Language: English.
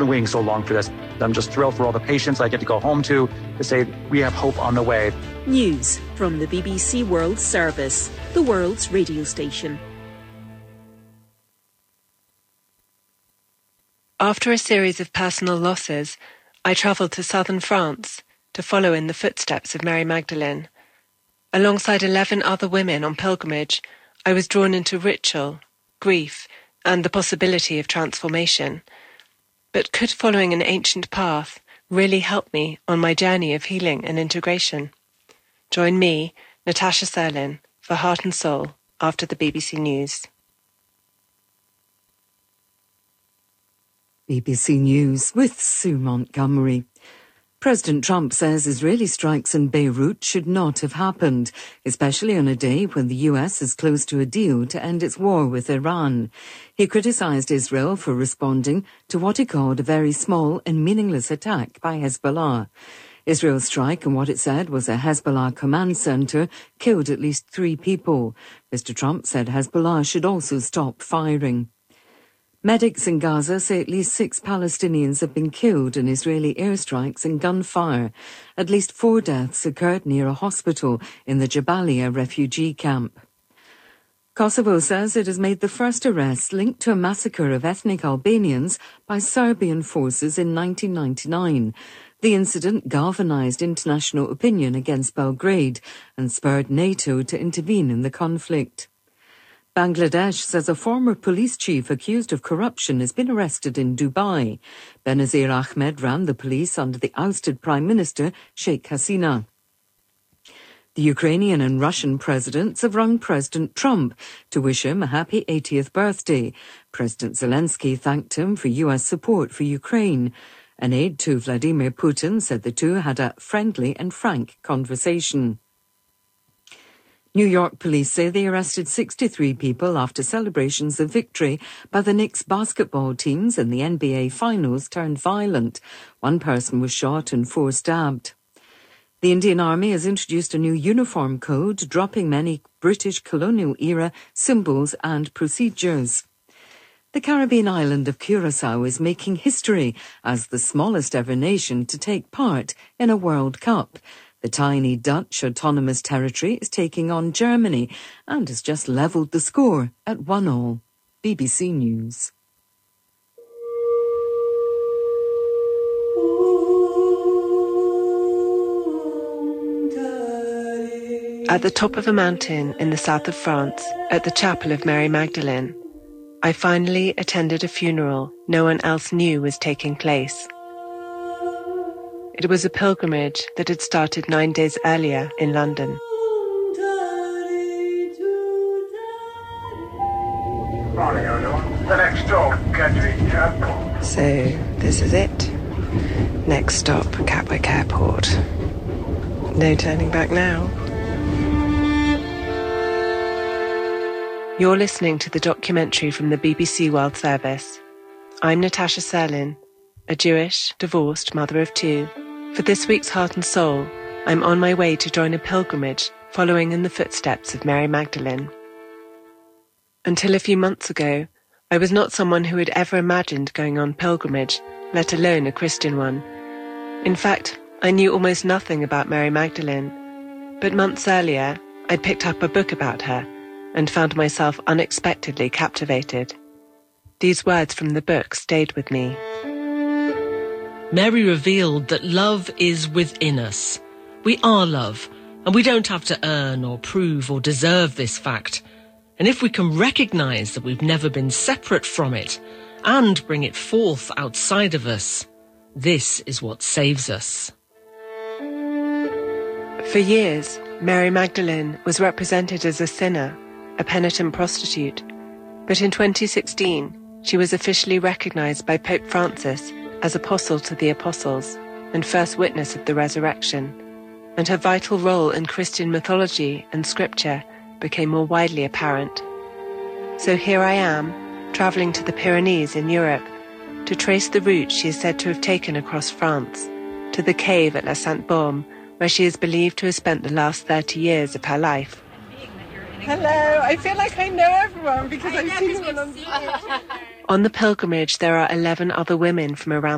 been waiting so long for this. I'm just thrilled for all the patients I get to go home to say we have hope on the way. News from the BBC World Service, the world's radio station. After a series of personal losses, I travelled to southern France to follow in the footsteps of Mary Magdalene. Alongside 11 other women on pilgrimage, I was drawn into ritual, grief, and the possibility of transformation. But could following an ancient path really help me on my journey of healing and integration? Join me, Natasha Serlin, for Heart and Soul after the BBC News. BBC News with Sue Montgomery. President Trump says Israeli strikes in Beirut should not have happened, especially on a day when the US is close to a deal to end its war with Iran. He criticised Israel for responding to what he called a very small and meaningless attack by Hezbollah. Israel's strike on what it said was a Hezbollah command centre killed at least 3 people. Mr. Trump said Hezbollah should also stop firing. Medics in Gaza say at least 6 Palestinians have been killed in Israeli airstrikes and gunfire. At least 4 deaths occurred near a hospital in the Jabalia refugee camp. Kosovo says it has made the first arrest linked to a massacre of ethnic Albanians by Serbian forces in 1999. The incident galvanized international opinion against Belgrade and spurred NATO to intervene in the conflict. Bangladesh says a former police chief accused of corruption has been arrested in Dubai. Benazir Ahmed ran the police under the ousted Prime Minister Sheikh Hasina. The Ukrainian and Russian presidents have rung President Trump to wish him a happy 80th birthday. President Zelensky thanked him for US support for Ukraine. An aide to Vladimir Putin said the two had a friendly and frank conversation. New York police say they arrested 63 people after celebrations of victory by the Knicks basketball teams in the NBA Finals turned violent. 1 person was shot and 4 stabbed. The Indian Army has introduced a new uniform code, dropping many British colonial-era symbols and procedures. The Caribbean island of Curaçao is making history as the smallest ever nation to take part in a World Cup. The tiny Dutch autonomous territory is taking on Germany and has just levelled the score at 1-1. BBC News. At the top of a mountain in the south of France, at the chapel of Mary Magdalene, I finally attended a funeral no one else knew was taking place. It was a pilgrimage that had started 9 days earlier in London. Morning, everyone. The next stop, Gatwick Airport. So, this is it. Next stop, Gatwick Airport. No turning back now. You're listening to the documentary from the BBC World Service. I'm Natasha Serlin, a Jewish, divorced mother of 2. For this week's Heart and Soul, I'm on my way to join a pilgrimage following in the footsteps of Mary Magdalene. Until a few months ago, I was not someone who had ever imagined going on pilgrimage, let alone a Christian one. In fact, I knew almost nothing about Mary Magdalene. But months earlier, I'd picked up a book about her and found myself unexpectedly captivated. These words from the book stayed with me. Mary revealed that love is within us. We are love, and we don't have to earn or prove or deserve this fact. And if we can recognise that we've never been separate from it and bring it forth outside of us, this is what saves us. For years, Mary Magdalene was represented as a sinner, a penitent prostitute. But in 2016, she was officially recognised by Pope Francis as apostle to the apostles and first witness of the resurrection, and her vital role in Christian mythology and scripture became more widely apparent. So here I am, travelling to the Pyrenees in Europe, to trace the route she is said to have taken across France, to the cave at La Sainte-Baume, where she is believed to have spent the last 30 years of her life. Hello, I feel like I know everyone because I've seen them on TV. On the pilgrimage, there are 11 other women from around